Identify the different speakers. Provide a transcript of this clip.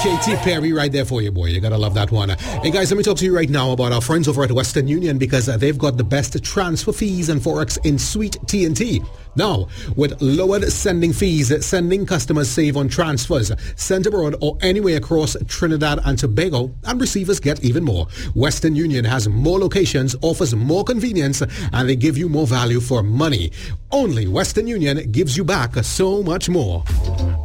Speaker 1: Katy Perry right there for you, boy. You gotta love that one. Hey guys, let me talk to you right now about our friends over at Western Union because they've got the best transfer fees and Forex in sweet T&T. Now, with lowered sending fees, sending customers save on transfers sent abroad or anywhere across Trinidad and Tobago, and receivers get even more. Western Union has more locations, offers more convenience, and they give you more value for money. Only Western Union gives you back so much more.